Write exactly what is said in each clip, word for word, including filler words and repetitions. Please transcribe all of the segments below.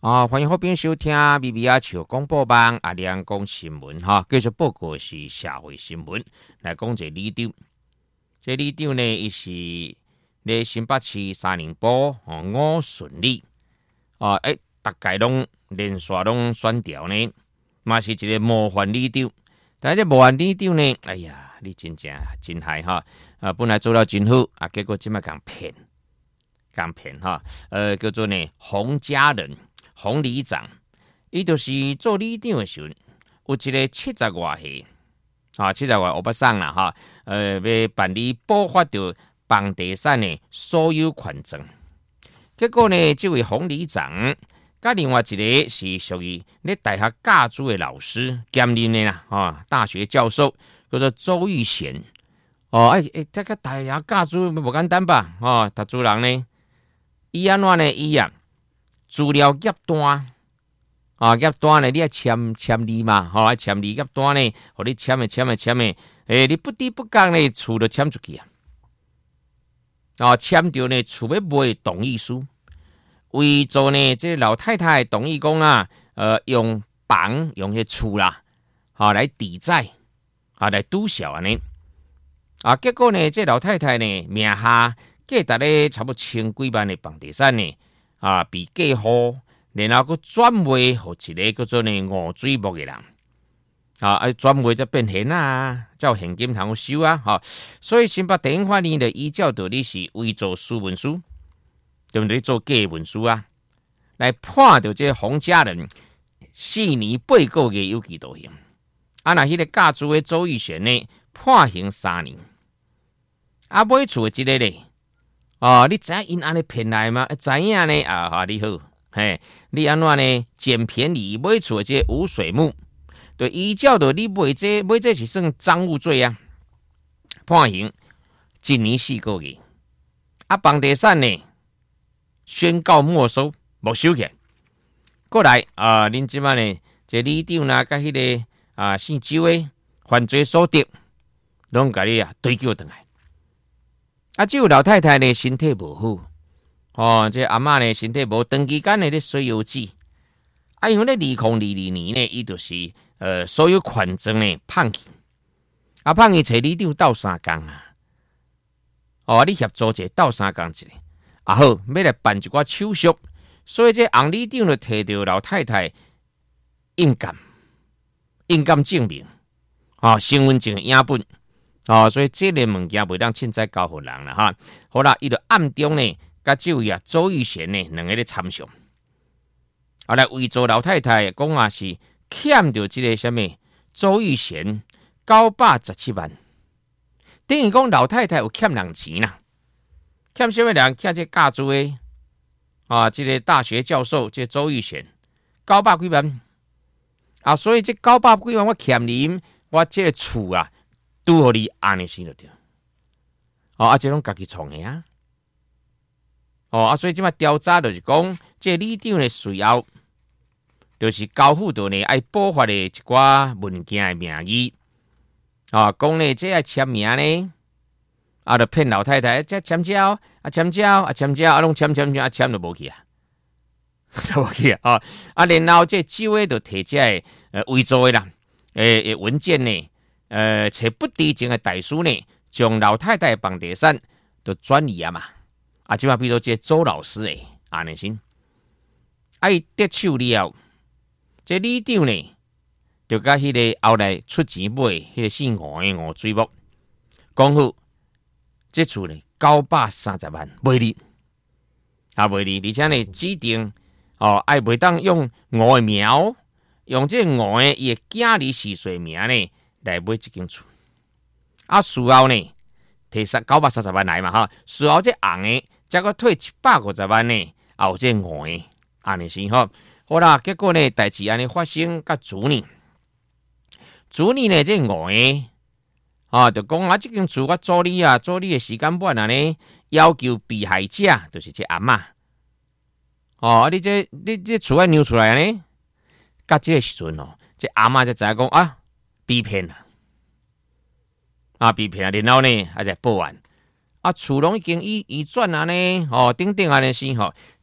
啊，欢迎好朋友收听 B B 啊笑广播网阿亮讲新闻哈，继续报告是社会新闻，来讲这里长。这里长呢，伊是咧新北市三零埔哦吴顺利啊，诶，大概拢连续拢选调呢，嘛是一个模范里长。但是模范里长呢，哎呀，你真正真害哈！啊，本来做了真好啊，结果即摆共骗，共骗哈。呃，叫做呢洪家人。洪里长，伊就是做里长的时候，有一个七十外岁，啊，七十外欧巴桑啦哈，呃，要办理补发到房地产的所有权证。结果呢，这位洪里长，甲另外一个是属于咧大学教书的老师兼任的啦，啊，大学教授叫做周玉贤。哦，哎哎，这个大学教书无简单吧？哦，读书人呢，伊安怎呢？伊啊。资料业单啊，业单呢，你要签签字嘛，吼、哦，签字业单呢，互你签的签的签的，诶，你不知不觉呢，厝就签出去啊，啊，签到呢，厝要卖同意书，为做呢，这老太太同意讲啊，呃，用房用些厝啦，啊，来抵债啊，来堵小安尼，啊，结果呢，这老太太呢，名下价值咧差不多千几万的房地产呢。啊，被寄户，然后佮转卖给一个叫做呢吴水木的人，啊，啊转卖则变现啊，照现金通收啊，哈、啊，所以新北地方法院就依照道理是伪造私文书，对不对？做假文书啊，来判到这洪家人四年八个月有期徒刑。啊，那迄个教主的周玉璇呢，判刑三年。啊，买厝的这个咧。哦，你知影因安尼骗来吗？知影呢啊，哈你好，嘿，你安怎呢？捡便宜买厝的这无水木，对，依照着你买这买这是算赃物罪啊，判刑一年四个月。啊，房地产呢宣告没收，没收起。过来啊，恁即摆呢，这里长啦，甲迄个啊姓周的犯罪所得，拢甲你啊追究倒来。啊，这位老太太呢，身体无好，哦，这阿嬷呢，身体无，长期间呢咧水油脂，啊，因为咧二零二二年呢，伊就是呃所有权证呢放弃，啊，放弃找里长斗三工啊，哦，你协助者斗三工一个，啊好，要来办一寡手续，所以这洪里长就摕到老太太印鉴，印鉴证明，啊、哦，身份证影本。哦，所以这类物件袂当凊彩交互人啦哈。好啦，伊就暗中呢，甲这位啊周玉贤呢两个咧参详，啊来伪造老太太讲啊是欠着这个什么周玉贤九百十七万，等于讲老太太有欠人钱啦，欠什么人？欠这教主的啊，这个大学教授这周玉贤九百几万啊，所以这九百几万我欠您，我这个厝啊。拄互你安尼生就对，哦，啊，这拢家己创的啊，哦，啊，所以即摆调查就是讲，这里长的随后，就是交付到呢爱补发的一寡文件的名义，啊，讲呢这爱签名呢，啊，就骗老太太，这签照，啊签照，啊签照，啊拢签签签，啊签就无去啊，就无去啊，啊，啊，然后这周围就摕这个呃伪造的啦，诶、呃、文件呢。呃，找不知情的大师呢，将老太太房地产都转移啊嘛，啊，即马比如这周老师诶，安尼先，啊，伊得手了，这里长呢，就甲迄个后来出钱买迄个姓吴的吴水木，讲好，这厝呢九百三十万卖你，啊卖你，而且呢指定哦，爱袂当用吴的名，用这吴的伊的囝儿四岁名呢。来买一间厝，啊，事后呢，摕三九百三十万来嘛哈，事后这红的，再个退七百五十万呢，也有这五的，安尼先吼，好啦，结果呢，代志安尼发生，甲主呢，主呢呢这五的，啊，就讲啊，这间厝我租你啊，租你的时间晚啊呢，要求被害者就是这阿嬷，哦，你这你这厝要扭出来呢，甲这个时阵哦，这阿嬷就知影讲啊。被骗啦，啊被骗啊，然后呢，还在报案，啊厝拢已经移移转啊呢，哦，等等安尼先吼，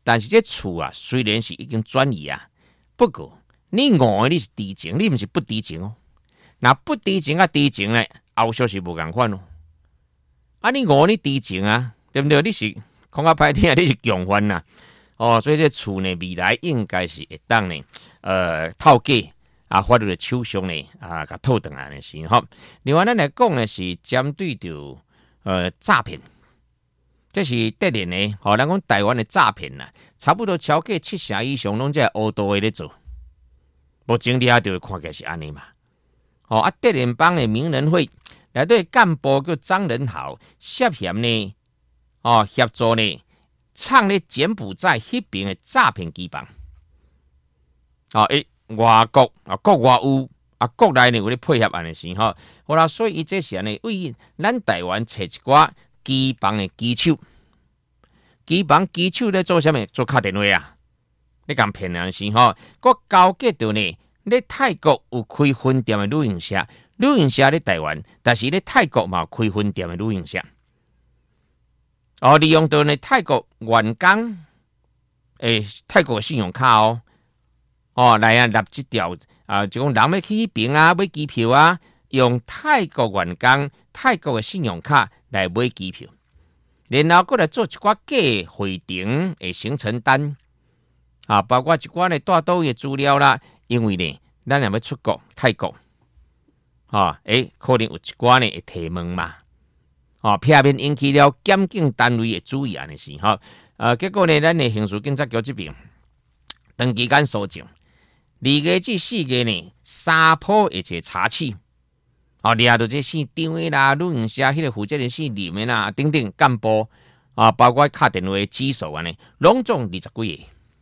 但是这厝啊，虽然是已经转移啊，不过你误的你是知情，你不是不知情哦。那不知情啊，知情呢，后续是无共款哦。啊，你误你知情啊，对不对？你是讲较歹听，你是共犯呐。哦，所以这厝呢，未来应该是会当呢，呃，套价啊，法律的手上呢，啊，甲套转来的是吼。另外，咱来讲呢，是针对着呃诈骗，这是得连呢，吼、哦，咱讲台湾的诈骗呐，差不多超过七成以上拢在乌道的咧做，目前底下就会看起来是安尼嘛。哦，啊，得连帮的名人会内底干部叫张仁豪，涉嫌呢，哦，协助呢。创咧柬埔寨迄边的诈骗基帮，哦，诶，外国啊，国外有啊，国内呢有咧配合安尼是吼，好啦，所以伊这是安尼为咱台湾找一寡基帮的基手，基帮基手咧做啥物？做敲电话啊，你讲骗人是吼，佮交结到呢，咧泰国有开分店的旅行社，旅行社咧台湾，但是咧泰国嘛有开分店的旅行社。哦，利用到呢泰国员工诶，泰国信用卡哦，哦来啊，立即条啊，就讲人要去迄边啊，买机票啊，用泰国员工泰国的信用卡来买机票，然后过来做一寡假会场的行程单啊，包括一寡呢大刀的资料啦，因为呢，咱若要出国泰国，啊，诶，可能有一寡呢会提问嘛。哦，片面引起了检警单位的注意安尼是吼，呃，结果呢，咱的刑事警察局这边长期间搜证，二月至四月呢，三波一个查起，哦，掠到这姓张的啦，旅行社迄个负责人姓林的啦，等等干部啊，包括敲电话的指数安尼，拢总二十几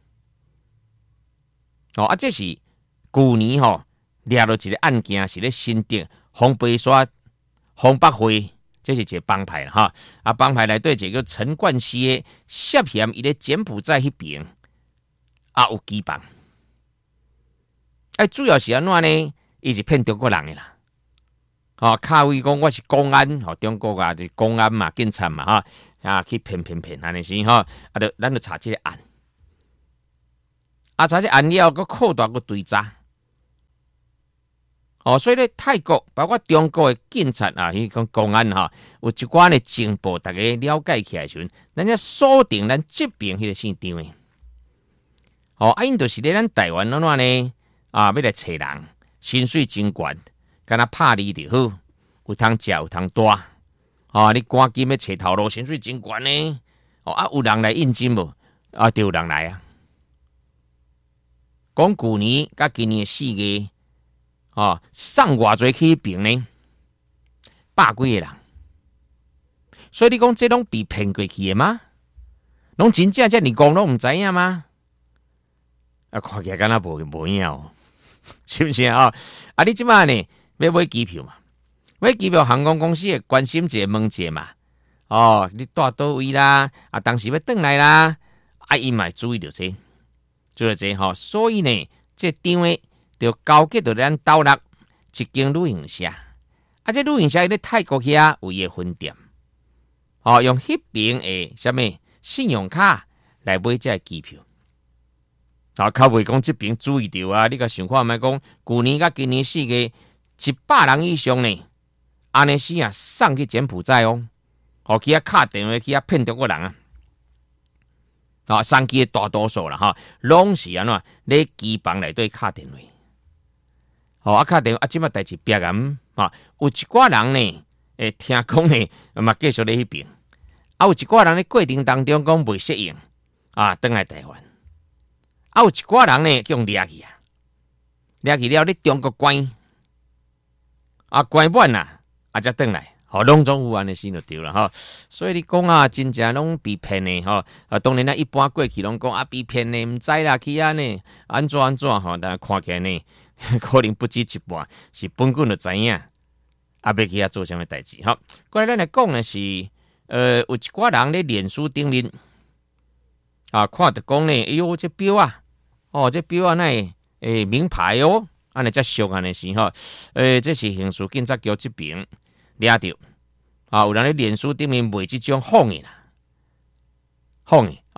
个。哦，啊，这是去年吼掠到一个案件，是咧新竹红白沙红北会。这是一个帮派啦哈，啊帮派内底一个陈冠希的涉嫌伊咧柬埔寨迄边啊有羁帮，哎主要是安怎呢？伊是骗中国人的啦，哦卡位讲我是公安，哦中国啊就公安嘛警察嘛哈啊去骗骗骗安尼是哈，啊就咱就查这个案，啊查这案了个扩大个追查。哦，所以咧，泰国包括中国的警察啊，迄讲公安哈，有一寡咧情报，大家了解起来时阵，咱才锁定咱这边迄个姓张的。哦，啊，因就是咧咱台湾安怎呢？啊，要来找人，薪水真悬，敢若拍你就好，有通食，有通住。哦，你赶紧要找头路，薪水真悬呢。哦，啊，有人来应征无？啊，就有人来啊。讲去年甲今年四月。哦，送偌济去迄边呢，百几个人，所以你讲这拢被骗过去的吗？拢真正这尼讲拢唔知影吗？啊，看起来敢若无无影哦，是不是啊？啊，你即摆呢要买机票嘛？买机票航空公司会关心一下问一下嘛？哦，你住倒位啦？啊，当时要转来啦？啊，伊嘛注意到这，注意到这吼，所以呢，这张诶。就交给到咱斗六一间旅行社，啊，这旅行社咧泰国遐有伊个分店，哦，用迄边诶什么信用卡来买这个机票，啊，靠袂讲这边注意到啊，你甲想看卖讲，去年甲今年四月一百人以上呢，安尼是啊，送去柬埔寨哦，哦，去遐敲电话去遐骗中国人啊。啊，送去大多数啦哈，拢是安怎咧机房内底敲电话。哦，啊，敲电话啊，即摆代志别咁啊，有一寡人呢，诶，听讲呢，嘛继续咧迄边，啊，有一寡人咧过程当中讲袂适应，啊，倒来台湾，啊，有一寡人呢叫掠去啊，掠去了咧中国关，啊，关满啊，啊，才倒来，好，拢总有安尼先就对了哈。所以你讲啊，真正拢被骗的哈，啊，当然啦，一般过去拢讲啊，被骗的，唔知啦，去啊呢，安怎安怎吼，但看起来呢。可能不止一半，是本军就知影，啊，要去遐做啥物代志？好，过来咱来讲的是，呃，有一寡人咧脸书顶面啊，看着讲呢，哎呦，这表啊，哦，这表啊，那诶名牌哦，安尼才俗安尼是吼，诶，这是刑事警察局这边抓到，啊，有人咧脸书顶面卖这种仿的啦，仿的，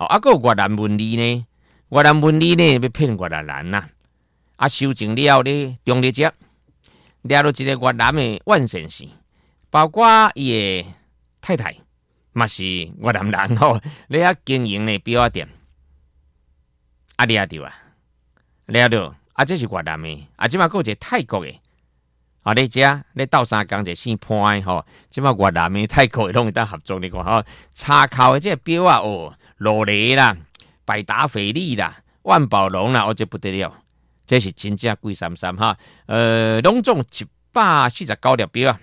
哦，啊，个越南文理呢，越南文理呢要骗越南人呐，啊，修正了咧，中立者掠到一个越南的万先生，包括伊的太太，嘛是越南人吼，咧遐经营呢表仔店，啊，掠到啊，掠到，啊，这是越南的，啊，即马还有一个泰国的。啊！你遮你斗相共一个姓潘的吼，即马越南的、泰国的拢会当合作。你看吼，插口的这个表啊，哦，罗雷啦、百达翡丽啦、万宝龙啦，哦，这不得了，这是真正贵三三哈。呃，拢总一百四十九粒表啊！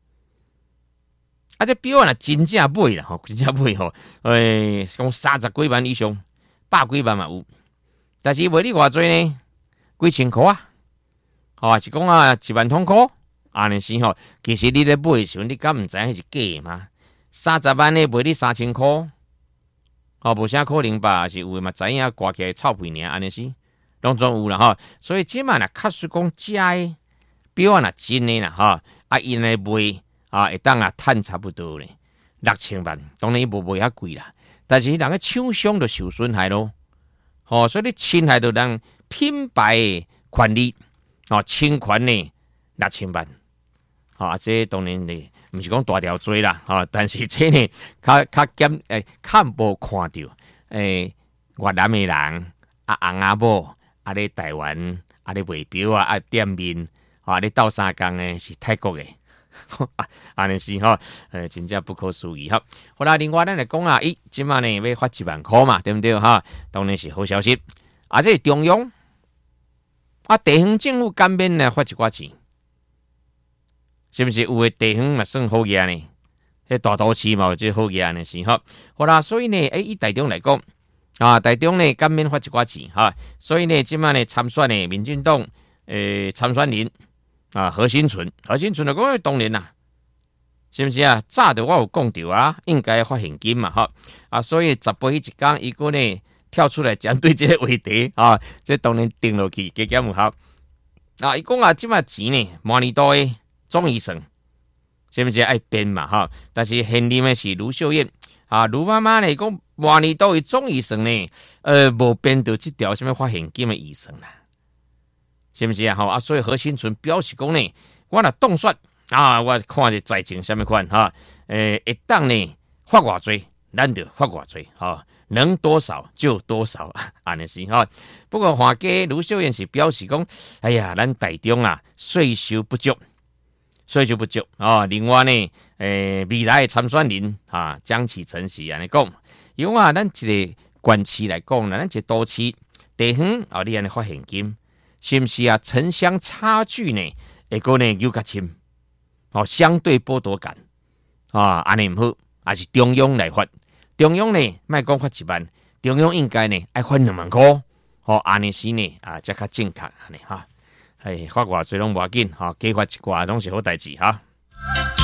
啊，这表啊，真正买啦，吼，真正买吼，诶，讲三十几万以上，百几万嘛有，但是卖你偌济呢？几千块啊！哦，是讲啊，一万通箍，安尼是吼。其实你咧买的时候，你敢毋知影是假吗？三十万的卖你三千箍，哦，无啥可能吧？是有诶嘛？知影挂起来臭屁尔，安尼是，拢总有啦吼。所以即满若确实讲假的表啊，若真诶啦吼，啊，因来卖啊，会当啊趁差不多咧六千万，当然伊无卖遐贵啦。但是人个厂商就受损害咯，吼、哦，所以你侵害到人品牌的权利。哦，侵权呢六千万，哦，啊，这当然呢，毋是讲大条罪啦，哦，但是这呢，较较减诶，较无看到诶，越南诶人啊，翁仔某啊，咧台湾啊，咧卖表啊，啊店面啊，咧斗相共诶是泰国诶，安尼是吼，诶，真正不可思议哈。好啦，另外咱来讲啊，咦，即马呢要发一万块嘛，对不对哈？当然是好消息，啊，这是中央。啊，地方政府甘免来发一寡钱，是不是有诶地方嘛算好嘢呢？迄大都市嘛，即好嘢呢是吼。好啦，所以呢，诶，以台中来讲，啊，台中呢甘免发一寡钱哈，所以呢，即摆呢参选呢，民进党诶参选人啊，何新存，何新存就讲当然啦，是不是啊？早就我有讲到啊，应该发现金嘛，哈啊，所以十八迄一天，伊个呢。跳出来针对这个话题啊，这当然定落去，加减有效。啊，伊讲啊，即卖钱呢，满年度的总预算，是不是爱变嘛？哈，但是现任的是卢秀燕啊，卢妈妈呢讲满年度的总预算呢，呃，无变到这条什么发现金的预算啦，是不是啊？哈啊，所以何新存表示讲呢，我若当选啊，我看这财政什么款哈，诶、呃，一当呢发偌济，咱就发偌济，哈。能多少就多少，安尼是吼。不过华家卢秀燕是表示讲，哎呀，咱台中啊税收不足，税收不足哦。另外呢，诶、呃，未来的参选人啊，江启臣是安尼讲，因为啊，咱一个县市来讲啦，咱一个都市地方啊，你安尼发现金，是不是啊？城乡差距呢，会个呢有较深，哦，相对剥夺感啊，安尼唔好，还是中央来发。中央呢，莫讲发一万，中央应该呢爱发两万块，吼，安尼是呢啊，才较正确安尼哈。哎，发偌济拢无要紧，吼，加发一寡拢是好代志哈。